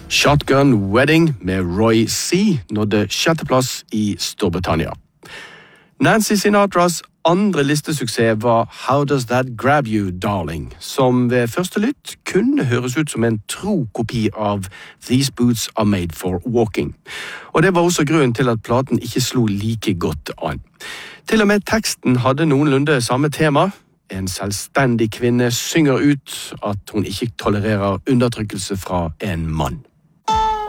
Shotgun Wedding med Roy C. nådde 6. plass i Storbritannia. Nancy Sinatras andre listesuksess var How Does That Grab You, Darling, som ved første lytt kunne høres ut som en tro kopi av These Boots Are Made For Walking. Og det var også grunnen til at platen ikke slo like godt an. Til og med teksten hadde noenlunde samme tema. En selvstendig kvinne synger ut at hun ikke tolererer undertrykkelse fra en mann.